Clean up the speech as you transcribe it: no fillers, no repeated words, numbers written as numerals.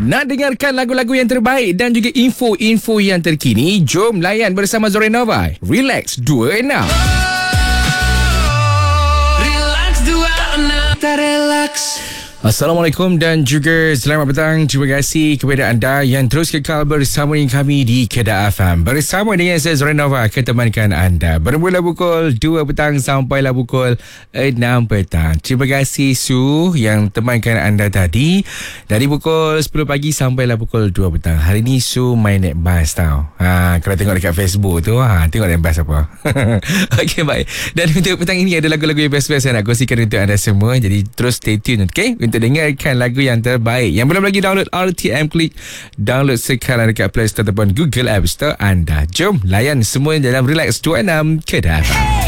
Nak dengarkan lagu-lagu yang terbaik dan juga info-info yang terkini? Jom layan bersama Zorenova. Relax 26. Relax 26. Tak relax. Assalamualaikum dan juga selamat petang. Terima kasih kepada anda yang terus kekal bersama dengan kami di Kedah FM. Bersama dengan saya Zorenova akan temankan anda bermula pukul 2 petang sampailah pukul 6 petang. Terima kasih Su yang temankan anda tadi dari pukul 10 pagi sampailah pukul 2 petang. Hari ni Su main naik bas tau. Kalau tengok dekat Facebook tu, tengok naik bas apa. Okey, baik. Dan untuk petang ini ada lagu-lagu yang best-best yang nak kongsikan untuk anda semua. Jadi terus stay tune, okey? Untuk dengarkan lagu yang terbaik. Yang belum lagi download RTM Click, download sekarang dekat Play Store ataupun Google App Store anda. Jom layan semua dalam Relax 26 Kedah.